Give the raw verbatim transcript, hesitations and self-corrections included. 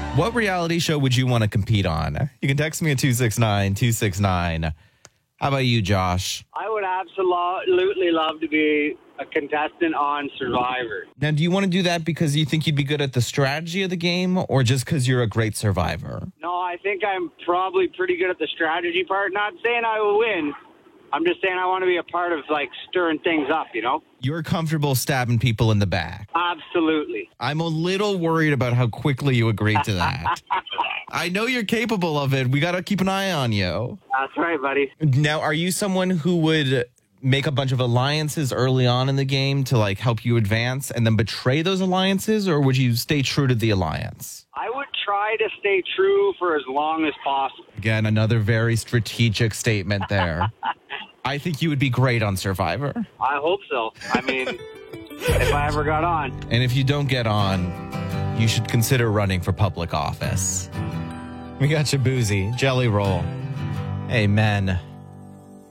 What reality show would you want to compete on? You can text me at two six nine, two six nine. How about you, Josh? I would absolutely love to be a contestant on Survivor. Now, do you want to do that because you think you'd be good at the strategy of the game or just because you're a great survivor? No, I think I'm probably pretty good at the strategy part. Not saying I will win. I'm just saying I want to be a part of, like, stirring things up, you know? You're comfortable stabbing people in the back. Absolutely. I'm a little worried about how quickly you agreed to that. I know you're capable of it. We got to keep an eye on you. That's right, buddy. Now, are you someone who would make a bunch of alliances early on in the game to, like, help you advance and then betray those alliances, or would you stay true to the alliance? I would try to stay true for as long as possible. Again, another very strategic statement there. I think you would be great on Survivor. I hope so. I mean, if I ever got on. And if you don't get on, you should consider running for public office. We got you, Boozy. Jelly Roll. Hey, men.